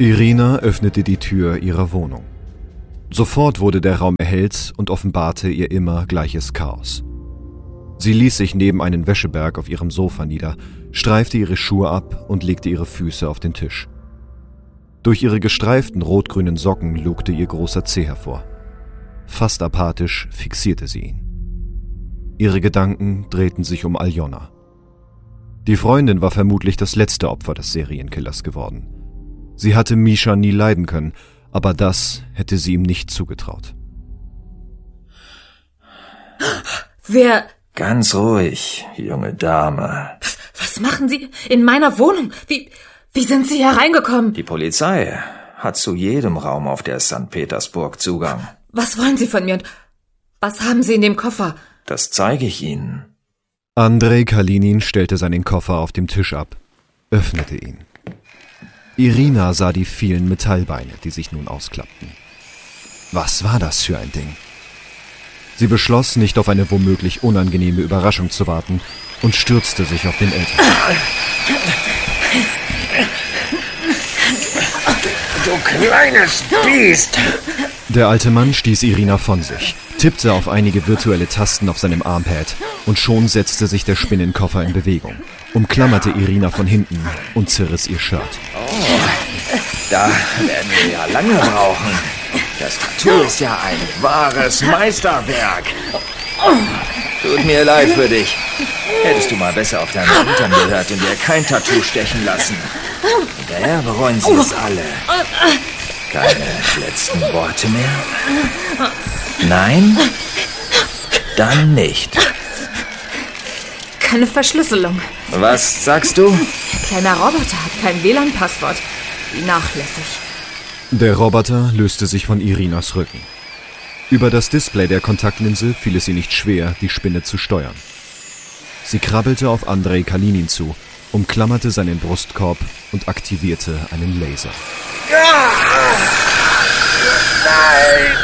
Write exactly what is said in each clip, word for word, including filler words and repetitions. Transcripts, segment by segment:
Irina öffnete die Tür ihrer Wohnung. Sofort wurde der Raum erhellt und offenbarte ihr immer gleiches Chaos. Sie ließ sich neben einen Wäscheberg auf ihrem Sofa nieder, streifte ihre Schuhe ab und legte ihre Füße auf den Tisch. Durch ihre gestreiften rot-grünen Socken lugte ihr großer Zeh hervor. Fast apathisch fixierte sie ihn. Ihre Gedanken drehten sich um Aljona. Die Freundin war vermutlich das letzte Opfer des Serienkillers geworden. Sie hatte Misha nie leiden können, aber das hätte sie ihm nicht zugetraut. Wer... Ganz ruhig, junge Dame. Was machen Sie in meiner Wohnung? Wie, wie sind Sie hereingekommen? Die Polizei hat zu jedem Raum auf der Sankt Petersburg Zugang. Was wollen Sie von mir und was haben Sie in dem Koffer? Das zeige ich Ihnen. Andrei Kalinin stellte seinen Koffer auf dem Tisch ab, öffnete ihn. Irina sah die vielen Metallbeine, die sich nun ausklappten. Was war das für ein Ding? Sie beschloss, nicht auf eine womöglich unangenehme Überraschung zu warten und stürzte sich auf den Ältesten. Du kleines Biest! Der alte Mann stieß Irina von sich, tippte auf einige virtuelle Tasten auf seinem Armpad und schon setzte sich der Spinnenkoffer in Bewegung, umklammerte Irina von hinten und zerriss ihr Shirt. Oh, da werden wir ja lange brauchen. Das Tattoo ist ja ein wahres Meisterwerk. Tut mir leid für dich. Hättest du mal besser auf deine Eltern gehört und dir kein Tattoo stechen lassen. Hinterher bereuen sie es alle. Keine letzten Worte mehr? Nein? Dann nicht. Keine Verschlüsselung. Was sagst du? Kleiner Roboter hat kein W L A N-Passwort. Wie nachlässig. Der Roboter löste sich von Irinas Rücken. Über das Display der Kontaktlinse fiel es ihr nicht schwer, die Spinne zu steuern. Sie krabbelte auf Andrei Kalinin zu, umklammerte seinen Brustkorb und aktivierte einen Laser. Ah! Nein!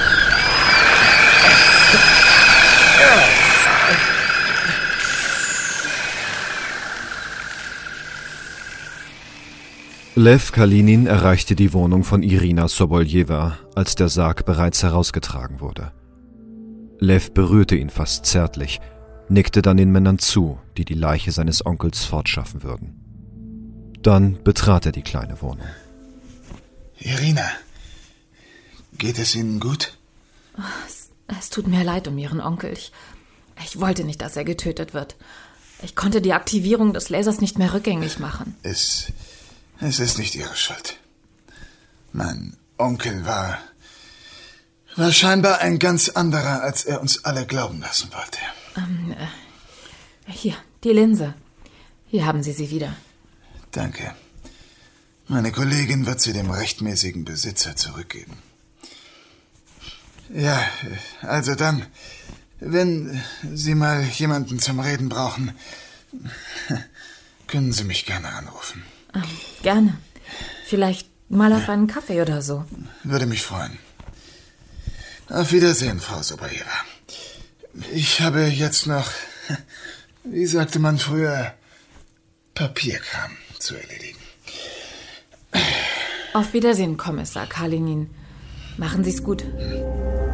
Lev Kalinin erreichte die Wohnung von Irina Soboljewa, als der Sarg bereits herausgetragen wurde. Lev berührte ihn fast zärtlich, nickte dann den Männern zu, die die Leiche seines Onkels fortschaffen würden. Dann betrat er die kleine Wohnung. Irina, geht es Ihnen gut? Es, es tut mir leid um Ihren Onkel. Ich, ich wollte nicht, dass er getötet wird. Ich konnte die Aktivierung des Lasers nicht mehr rückgängig machen. Es, es ist nicht Ihre Schuld. Mein Onkel war, war scheinbar ein ganz anderer, als er uns alle glauben lassen wollte. Ähm, äh, hier, die Linse. Hier haben Sie sie wieder. Danke. Meine Kollegin wird sie dem rechtmäßigen Besitzer zurückgeben. Ja, also dann, wenn Sie mal jemanden zum Reden brauchen, können Sie mich gerne anrufen. Ähm, gerne. Vielleicht mal auf einen Kaffee oder so. Würde mich freuen. Auf Wiedersehen, Frau Soboljewa. Ich habe jetzt noch, wie sagte man früher, Papierkram zu erledigen. Auf Wiedersehen, Kommissar Kalinin. Machen Sie's gut.